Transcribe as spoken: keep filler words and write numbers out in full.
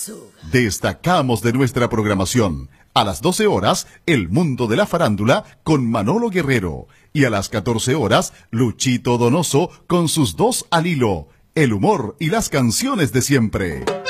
Destacamos de nuestra programación. A las doce horas, El Mundo de la Farándula con Manolo Guerrero. Y a las catorce horas, Luchito Donoso con sus dos al hilo. El humor y las canciones de siempre.